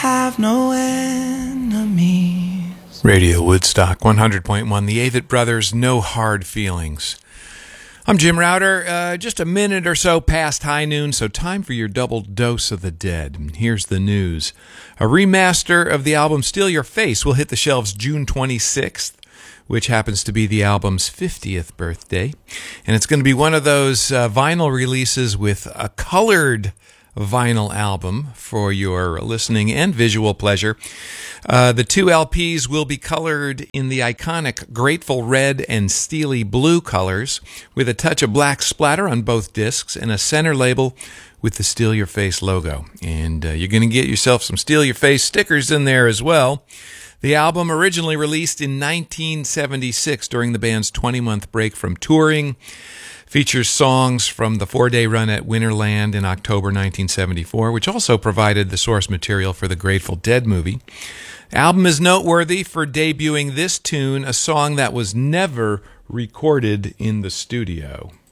have no enemies. Radio Woodstock 100.1, the Avett Brothers, No Hard Feelings. I'm Jim Router, just a minute or so past high noon, so time for your double dose of the dead. Here's the news. A remaster of the album Steal Your Face will hit the shelves June 26th, which happens to be the album's 50th birthday. And it's going to be one of those vinyl releases with a colored vinyl album for your listening and visual pleasure. The two LPs will be colored in the iconic Grateful Red and Steely Blue colors, with a touch of black splatter on both discs and a center label with the Steal Your Face logo. And you're going to get yourself some Steal Your Face stickers in there as well. The album, originally released in 1976 during the band's 20-month break from touring, features songs from the 4-day run at Winterland in October 1974, which also provided the source material for the Grateful Dead movie. The album is noteworthy for debuting this tune, a song that was never recorded in the studio.